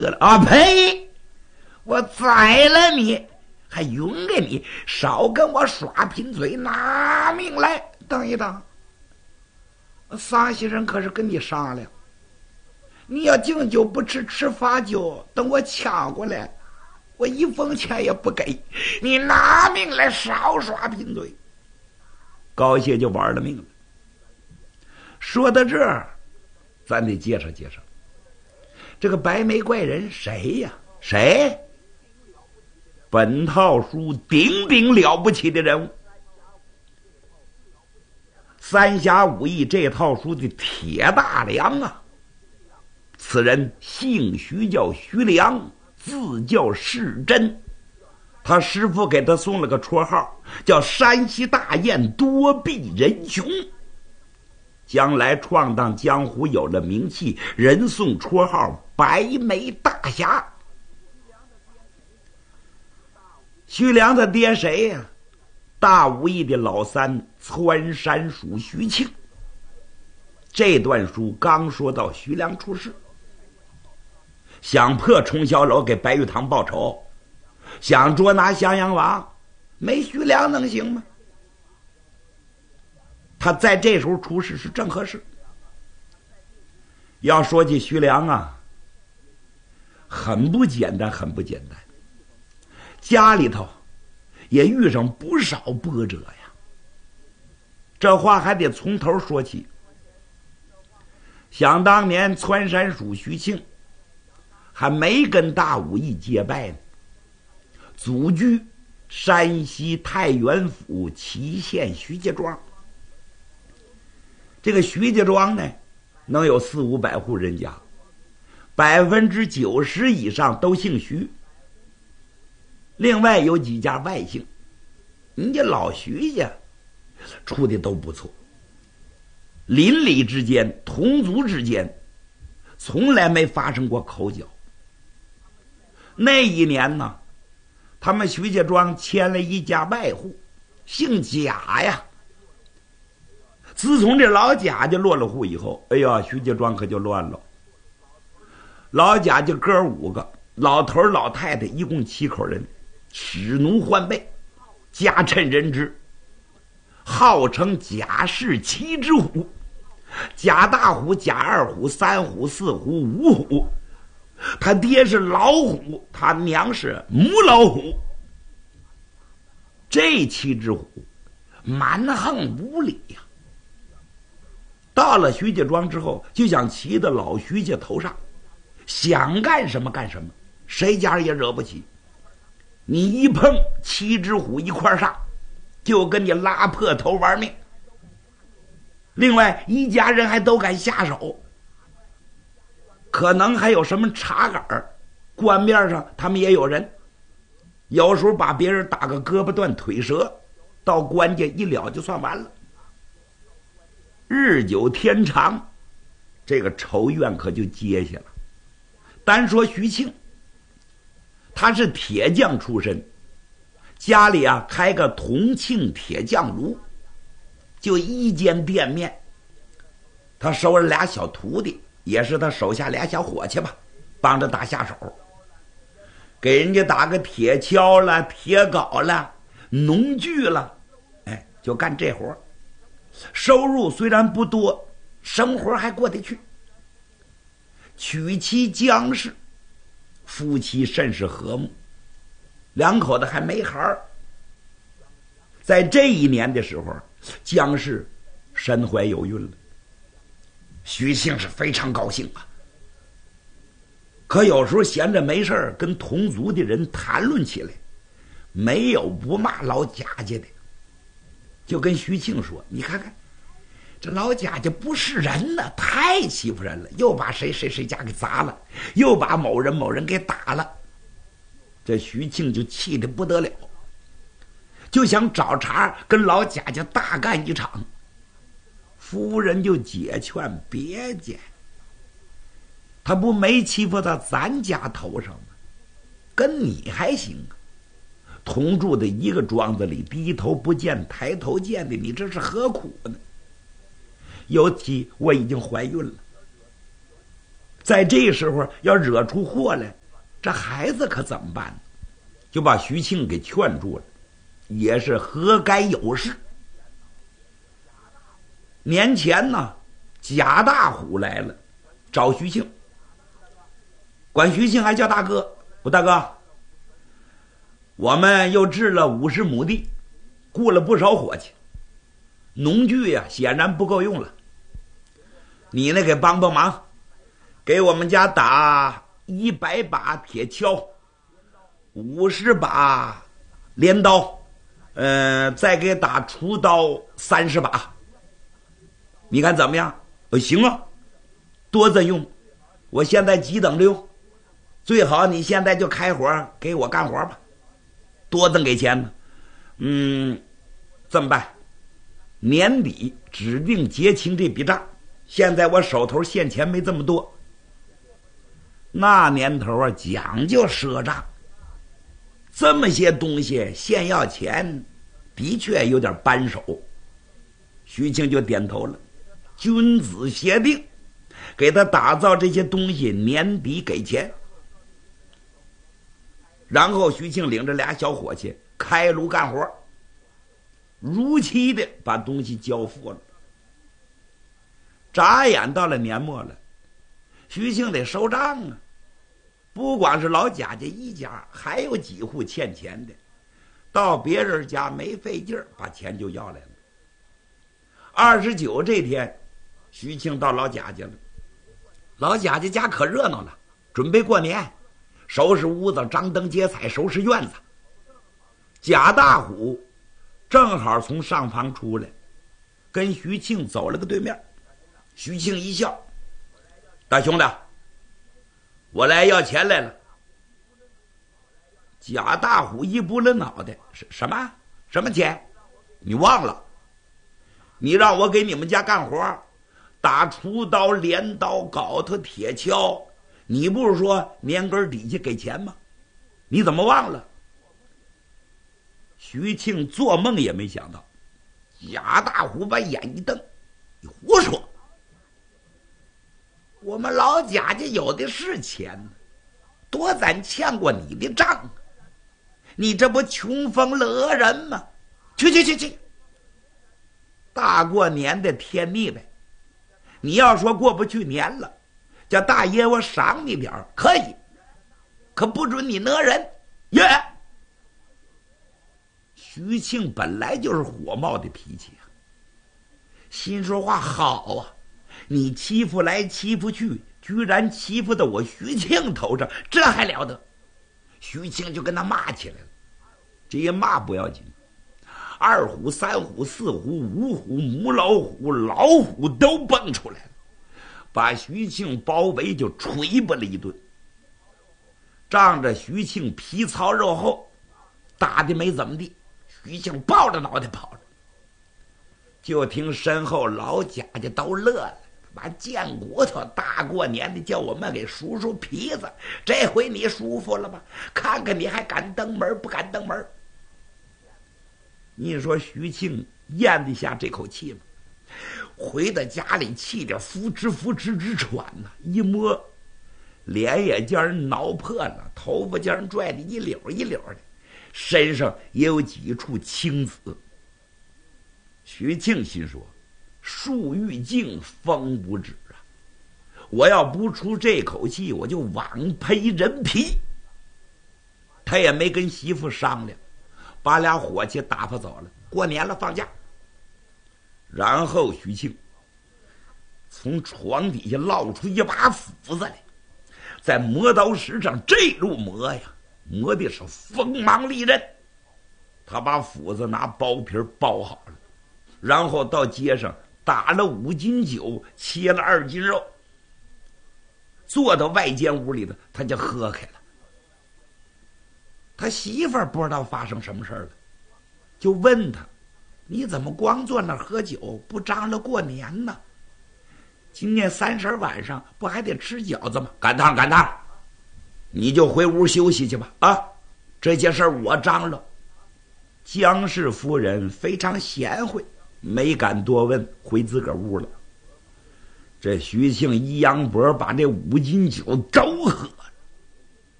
了啊！呸！我宰了你，还允给你少跟我耍贫嘴，拿命来！等一等，撒西人可是跟你商量，你要敬酒不吃，吃罚酒，等我抢过来，我一分钱也不给你，拿命来，少耍贫嘴！高谢就玩了命了。说到这儿，咱得介绍介绍这个白眉怪人谁呀？谁？本套书顶顶了不起的人物，三侠五义这套书的铁大梁啊！此人姓徐，叫徐良，字叫世真。他师父给他送了个绰号，叫山西大雁，多臂人雄。将来闯荡江湖有了名气，人送绰号白眉大侠。徐良他爹谁呀？大武义的老三，窜山鼠徐庆。这段书刚说到徐良出事，想破冲霄楼给白玉堂报仇，想捉拿襄阳王，没徐良能行吗？他在这时候出事是正合适。要说起徐良啊，很不简单，很不简单。家里头也遇上不少波折呀。这话还得从头说起。想当年窜山鼠徐庆还没跟大武义结拜呢，祖居山西太原府祁县徐家庄。这个徐家庄呢，能有400-500户人家，90%以上都姓徐。另外有几家外姓，人家老徐家处的都不错，邻里之间、同族之间从来没发生过口角。那一年呢，他们徐家庄迁了一家外户，姓贾呀。自从这老贾家落了户以后，哎呀，徐家庄可就乱了。老贾就哥5个，老头老太太一共7口人，使奴换辈，家趁人之，号称贾氏7只虎，贾大虎、贾二虎、3虎、4虎、5虎。他爹是老虎，他娘是母老虎。这7只虎蛮横无理呀。到了徐家庄之后，就想骑到老徐家头上，想干什么干什么，谁家也惹不起。你一碰7只虎一块上，就跟你拉破头玩命。另外一家人还都敢下手，可能还有什么茶杆，官面上他们也有人，有时候把别人打个胳膊断腿折，到官家一了就算完了。日久天长，这个仇怨可就结下了。单说徐庆，他是铁匠出身，家里啊开个同庆铁匠炉，就一间店面。他收了俩小徒弟，也是他手下俩小伙计吧，帮着打下手，给人家打个铁锹了、铁镐了、农具了，哎，就干这活。收入虽然不多，生活还过得去。娶妻姜氏，夫妻甚是和睦，2口子还没孩儿。在这一年的时候，姜氏身怀有孕了，徐庆是非常高兴啊。可有时候闲着没事儿，跟同族的人谈论起来，没有不骂老贾家的。就跟徐庆说，你看看这老贾家不是人呢，太欺负人了，又把谁家给砸了，又把某人给打了。这徐庆就气得不得了，就想找茬跟老贾家大干一场。夫人就解劝，别介，他不没欺负到咱家头上吗？跟你还行啊，同住的一个庄子里，低头不见抬头见的，你这是何苦呢？尤其我已经怀孕了， 在这时候要惹出祸来，这孩子可怎么办呢？就把徐庆给劝住了，也是何该有事。年前呢，贾大虎来了，找徐庆，管徐庆还叫大哥。我大哥，我们又置了50亩地，雇了不少伙计，农具呀显然不够用了。你呢，给帮帮忙，给我们家打100把铁锹，50把镰刀，再给打锄刀30把。你看怎么样？行啊，多着用，我现在急等着用。最好你现在就开活给我干活吧，多赠给钱呢。这么办，年底指定结清这笔账。现在我手头现钱没这么多。那年头啊，讲究赊账，这么些东西现要钱，的确有点扳手。徐庆就点头了，君子协定，给他打造这些东西，年底给钱。然后徐庆领着俩小伙计开炉干活，如期的把东西交付了。眨眼到了年末了，徐庆得收账啊。不光是老贾家一家，还有几户欠钱的，到别人家没费劲儿把钱就要来了。29这天，徐庆到老贾家了。老贾家可热闹了，准备过年，收拾屋子，张灯结彩，收拾院子。贾大虎正好从上房出来，跟徐庆走了个对面。徐庆一笑：“大兄弟，我来要钱来了。”贾大虎一拨了脑袋：“什么钱？你忘了？你让我给你们家干活，打锄刀、镰刀、镐头、铁锹，你不是说年根底下给钱吗？你怎么忘了？”徐庆做梦也没想到，贾大虎把眼一瞪：“你胡说！我们老贾家有的是钱呢，多咱欠过你的账，你这不穷风乐人吗？去！大过年的添腻呗。你要说过不去年了，叫大爷我赏你点可以，可不准你讹人耶！”徐庆本来就是火冒的脾气啊，心说话好啊，你欺负来欺负去，居然欺负到我徐庆头上，这还了得！徐庆就跟他骂起来了。这一骂不要紧，2虎、3虎、4虎、5虎、母老虎、老虎都蹦出来了，把徐庆包围，就捶巴了一顿。仗着徐庆皮糙肉厚，打的没怎么地，徐庆抱着脑袋跑了。就听身后老贾家都乐了，把贱骨头，大过年的叫我们给数数皮子，这回你舒服了吧？看看你还敢登门不敢登门？你说徐庆咽得下这口气吗？回到家里气得呼哧直喘呐，一摸脸也叫人挠破了，头发叫人拽得一绺的，身上也有几处青紫。徐庆心说：树欲静风不止啊！我要不出这口气，我就枉赔人皮。他也没跟媳妇商量，把俩伙计打发走了。过年了，放假。然后徐庆从床底下捞出一把斧子来，在磨刀石上这路磨呀，磨的是锋芒利刃。他把斧子拿包皮包好了，然后到街上打了5斤酒，切了2斤肉，坐到外间屋里的他就喝开了。他媳妇儿不知道发生什么事了，就问他：你怎么光坐那儿喝酒，不张罗过年呢？今年30晚上不还得吃饺子吗？赶趟，你就回屋休息去吧啊！这些事儿我张罗。姜氏夫人非常贤惠，没敢多问，回自个儿屋了。 这徐庆、一杨伯把这5斤酒招喝